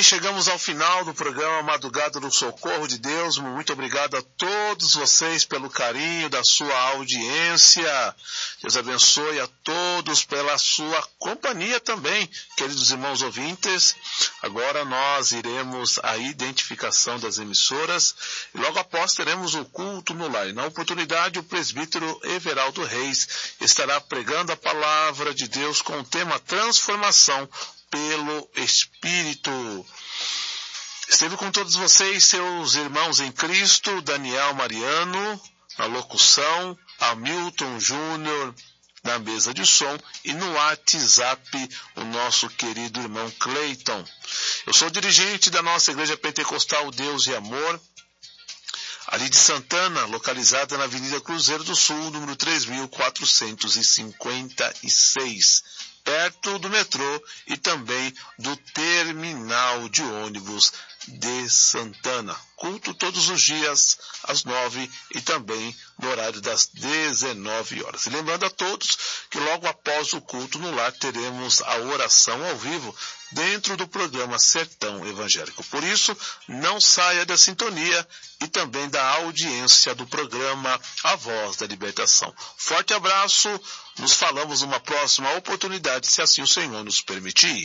Amém. Chegamos ao final do programa Madrugada do Socorro de Deus. Muito obrigado a todos vocês pelo carinho da sua audiência. Deus abençoe a todos pela sua companhia também, queridos irmãos ouvintes. Agora nós iremos à identificação das emissoras e logo após teremos o culto no lar. Na oportunidade, o presbítero Everaldo Reis estará pregando a palavra de Deus com o tema Transformação pelo Espírito. Esteve com todos vocês, seus irmãos em Cristo, Daniel Mariano, na locução, Hamilton Júnior, na mesa de som, e no WhatsApp, o nosso querido irmão Cleiton. Eu sou dirigente da nossa Igreja Pentecostal Deus e Amor, ali de Santana, localizada na Avenida Cruzeiro do Sul, número 3456, perto do metrô e também do terminal de ônibus de Santana. Culto todos os dias às 9 e também no horário das 19 horas. E lembrando a todos que logo após o culto no lar teremos a oração ao vivo dentro do programa Sertão Evangélico. Por isso, não saia da sintonia e também da audiência do programa A Voz da Libertação. Forte abraço, nos falamos numa próxima oportunidade, se assim o Senhor nos permitir.